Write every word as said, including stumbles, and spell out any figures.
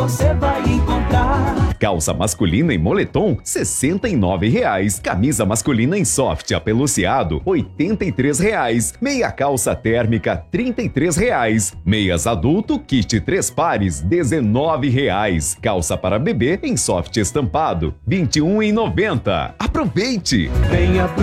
você vai encontrar. Calça masculina em moletom, sessenta e nove reais. Camisa masculina em soft apeluciado, oitenta e três reais. Meia calça térmica, trinta e três reais. Meias adulto, kit três pares, dezenove reais. Calça para bebê em soft estampado, vinte e um e noventa. Aproveite! Venha